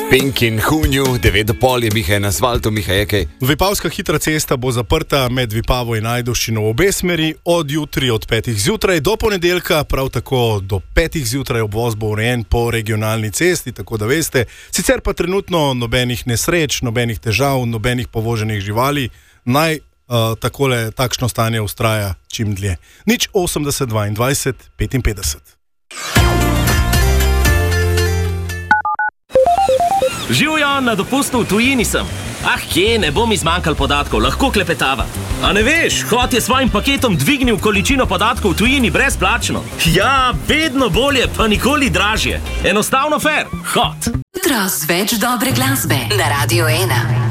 Pink in Hunju, 9:30 je Miha na asfaltu, Miha je kaj. Vipavska hitra cesta bo zaprta med Vipavo in Ajdovščino v obe smeri od jutri od 5. zjutraj do ponedeljka, prav tako do 5. zjutraj obvoz bo urejen po regionalni cesti, tako da veste. Sicer pa trenutno nobenih nesreč, nobenih težav, nobenih povoženih živali, naj takšno stanje vztraja čim dlje. 080 22 55. Živjo, na dopustu v tujini sem. Kje, ne bo mi zmanjkal podatkov, lahko klepetava. A ne veš, Hot je svojim paketom dvignil količino podatkov v tujini brezplačno. Ja, vedno bolje, pa nikoli dražje. Enostavno fair. Hot. Jutro z več dobre glasbe na Radio 1.